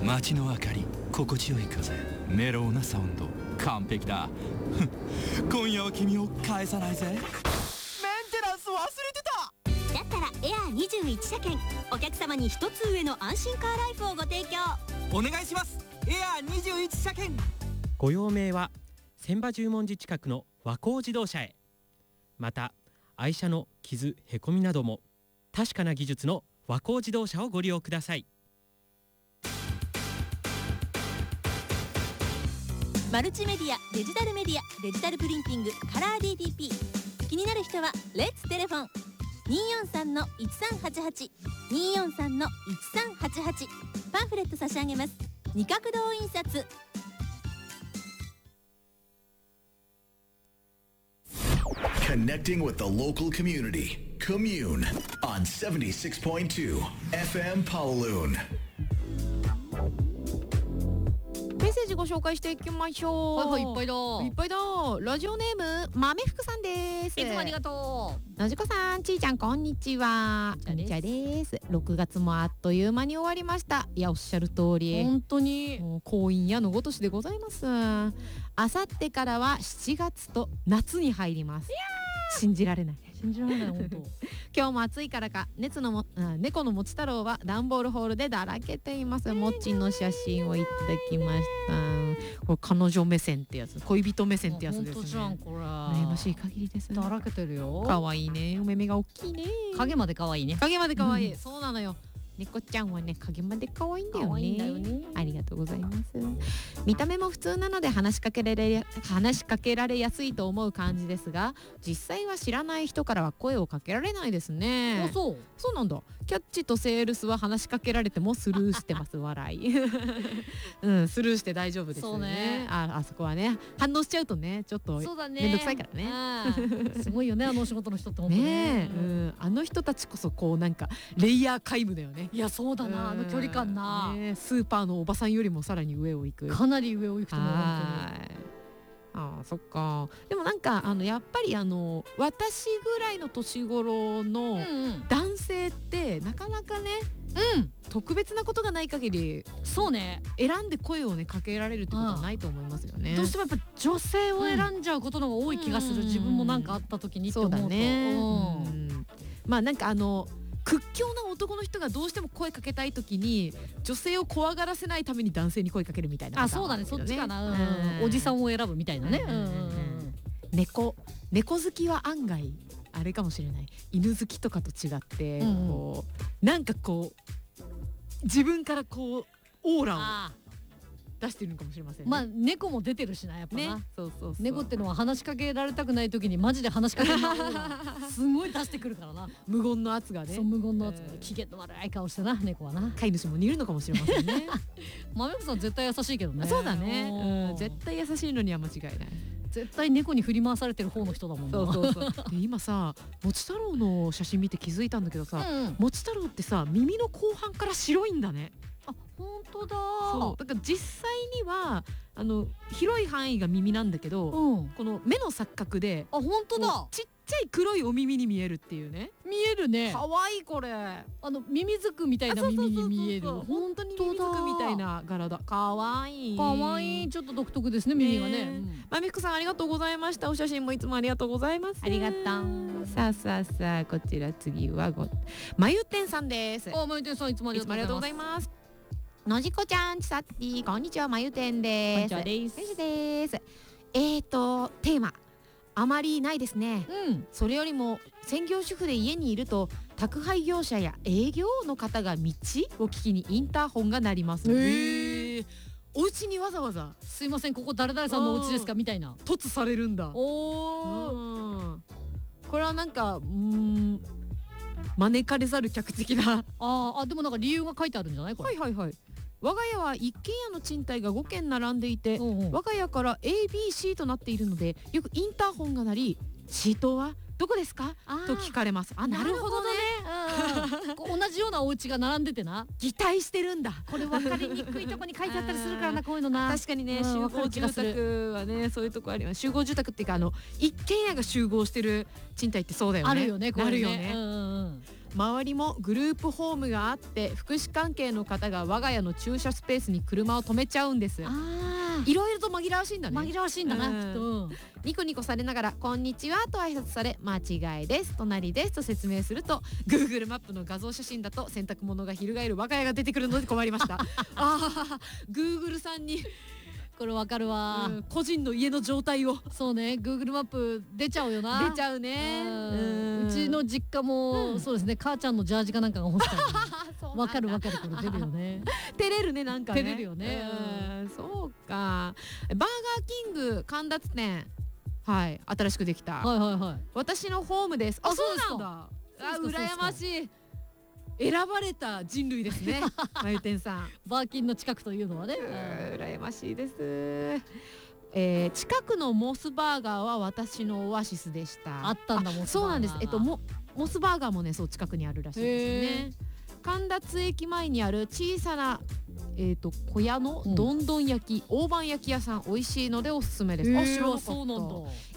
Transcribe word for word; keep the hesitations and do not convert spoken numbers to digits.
街の明かり、心地よい風、メロウなサウンド、完璧だ今夜は君を返さないぜ。メンテナンス忘れてた。 だったらエアーにじゅういち車検、お客様に一つ上の安心カーライフをご提供お願いします。エアーにじゅういち車検。 ご用命は千葉十文字近くの和光自動車へ。また愛車の傷へこみなども確かな技術の和光自動車をご利用ください。 マルチメディア、デジタルメディア、デジタルプリンティング、カラー ディーティーピー。 気になる人はレッツテレフォン にーよんさんのいちさんはちはち にーよんさんのいちさんはちはち。 パンフレット差し上げます。二角堂印刷。 Connecting with the local community. Commune on seventy-six point twoエフエム Pawaloon。 メッセージご紹介していきましょう。 はいはい、いっぱいだいっぱいだ。ラジオネーム豆福さんです。 いつもありがとう。なじこさん、ちーちゃん、こんにちは。こんにちはです。ろくがつもあっという間に終わりました。いや、おっしゃる通り本当にもう婚姻やのごとしでございます。あさってからはしちがつと夏に入ります。いや信じられない信じられない本当今日も暑いからか熱のも、うん、猫のもち太郎は段ボールホールでだらけています。もっちんの写真をいただきました。これ彼女目線ってやつ、恋人目線ってやつですね。 本当じゃんこれ。 羨ましい限りです。 だらけてるよ。 可愛いね。お目目が大きいね。 影まで可愛いね。 影まで可愛い、うん、そうなのよ。猫ちゃんはね、影まで可愛いんだよね。 可愛いんだよね。 ありがとうございます。見た目も普通なので話しかけられ話しかけられやすいと思う感じですが、実際は知らない人からは声をかけられないですね。 あ、そうそうなんだ。キャッチとセールスは話しかけられてもスルーしてます笑いうんスルーして大丈夫ですよね。そうね。あ、あそこはね、反応しちゃうとね、ちょっとめんどくさいからね。 すごいよね、あのお仕事の人って本当ね。 ねえ、うん、あの人たちこそこうなんかレイヤー皆無だよね。 いやそうだな、あの距離感な、 ね、スーパーのおばさんよりもさらに上を行く。 かなり上を行くと思う。 ああ、そっか。でもなんかあのやっぱりあの私ぐらいの年頃の男性ってなかなかね、うん、特別なことがない限りそうね、 選んで声をねかけられるってことはないと思いますよね。 どうしてもやっぱ女性を選んじゃうことの方が多い気がする、うん、自分もなんかあった時にって思うと。そうだね、うん、 まあなんかあの屈強な男の人がどうしても声かけたいときに女性を怖がらせないために男性に声かけるみたいな、 ね、あ、そうだね、そっちかな、うん、おじさんを選ぶみたいなね、うんうんうん、 猫猫好きは案外あれかもしれない。犬好きとかと違って、うん、こうなんかこう自分からこうオーラを出してるのかもしれませんね。 まあ猫も出てるしな、やっぱな、 ね、そうそうそう。 猫ってのは話しかけられたくない時にマジで話しかけられるすごい出してくるからな。 無言の圧がね。 そう、無言の圧が、機嫌の悪い顔してな、猫はな。 飼い主も似るのかもしれませんね。 豆子さん絶対優しいけどね。 そうだね、うん、絶対優しいのには間違いない。 絶対猫に振り回されてる方の人だもんな。 そうそうそうで今さ、もち太郎の写真見て気づいたんだけどさ、うん、もち太郎ってさ耳の後半から白いんだね。 あ、本当だ。 そうだから実際にはあの広い範囲が耳なんだけど、うん、この目の錯覚で、 あ、本当だ、 ちっちゃい黒いお耳に見えるっていうね。 見えるね。 かわいい。これあのミミズクみたいな耳に見える。 本当にミミズクみたいな柄だ。かわいい。 かわいい。ちょっと独特ですね、耳がね。 まみふくさんありがとうございました。お写真もいつもありがとうございます。 ありがとう。 さあさあさあ、こちら次はごまゆてんさんです。 あ、まゆてんさんいつもありがとうございます。 のじこちゃん、ちさってぃ、こんにちは、まゆてんです。 こんにちはです。 です。えーとテーマあまりないですね、うん、それよりも専業主婦で家にいると宅配業者や営業の方が道を聞きにインターホンが鳴ります。へー、お家にわざわざすいません、ここ誰々さんのお家ですかみたいな突されるんだ。おー、これはなんかうーん招かれざる客的なああ、でもなんか理由が書いてあるんじゃないこれ。 はいはいはい。我が家は一軒家の賃貸がごけん並んでいて、うんうん、我が家から エービーシー となっているのでよくインターホンが鳴り、シートはどこですかと聞かれます。あ、なるほどね。 同じようなお家が並んでてな、 擬態してるんだ。 これ分かりにくいとこに書いてあったりするからな、こういうのな。 確かにね、集合住宅はね、そういうとこあります。集合住宅っていうか、あの一軒家が集合してる賃貸ってそうだよね。 あるよね、これね。 あるよね。 周りもグループホームがあって福祉関係の方が我が家の駐車スペースに車を止めちゃうんです。 あいろいろと紛らわしいんだね。 紛らわしいんだな、 うんきっと、うんニコニコされながらこんにちはと挨拶され間違いです隣ですと説明すると Google マップの画像写真だと洗濯物が翻る我が家が出てくるので困りましたああ Google さんに、 これわかるわ、 うん個人の家の状態をそうね Google マップ出ちゃうよな出ちゃうね。 うんうちの実家も、 うんそうですね母ちゃんのジャージかなんかが欲しかったそうなんだわかるわかるこれ出るよね照れるねなんかね照れるよねうんそうか。バーガーキング神立店はい新しくできた、 はいはいはい私のホームです。あ、 あそうそうですかなんだ。あ、 そうですか羨ましい。選ばれた人類ですね。まゆてんさん。 バーキンの近くというのはね、 うー羨ましいです。えー、近くのモスバーガーは私のオアシスでした。 あったんだモスバーガーそうなんです。えっとモモスバーガーもね、そう近くにあるらしいですね。神立駅前にある小さなえー、と小屋のどんどん焼き、大判焼き屋さん美味しいのでおすすめです。 へーあ知らなかった。 そうなんだ